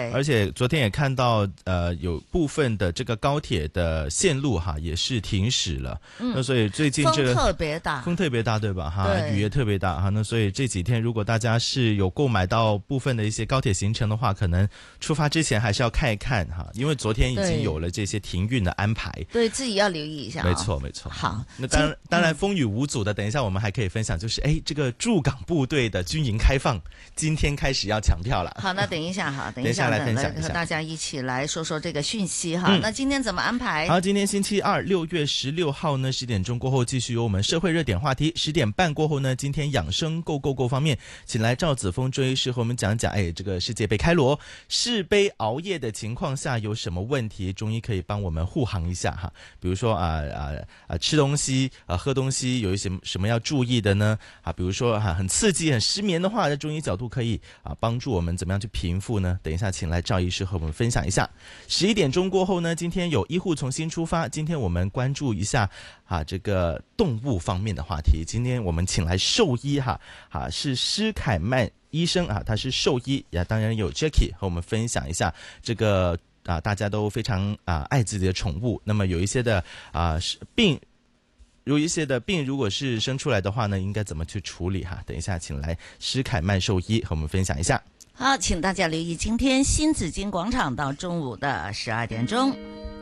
对， 而且昨天也看到有部分的这个高铁的线路哈也是停驶了，那所以最近这个风特别大对吧哈， 对雨也特别大哈，那所以这几天如果大家是有购买到部分的一些高铁行程的话，可能出发之前还是要看一看哈，因为昨天已经有了这些停运的安排， 对自己要留意一下， 没错。 好， 那当然风雨无阻的，等一下我们还可以分享，就是这个驻港部队的军营开放，今天开始要抢票了。 好，那等一下来分享一下， 和大家一起来说说这个讯息哈。那今天怎么安排？ 好，今天星期二6月16号呢，10点钟过后继续有我们社会热点话题。10点半过后呢，今天养生 Go 方面，请来赵子峰中医师和我们讲讲，这个世界杯开锣，世杯熬夜的情况下有什么问题，中医可以帮我们护航一下哈。比如说吃东西喝东西有一些什么要注意的呢？比如说很刺激很失眠的话，在中医角度可以帮助我们怎么样去平复呢？等一下请来赵医师和我们分享一下。11点钟过后呢，今天有医护重新出发，今天我们关注一下这个动物方面的话题。今天我们请来兽医是施凯曼医生他是兽医当然有 Jackie 和我们分享一下这个大家都非常爱自己的宠物，那么有一些的病如果是生出来的话呢，应该怎么去处理等一下请来施凯曼兽医和我们分享一下。 好，请大家留意今天新紫荆广场到中午的12点钟。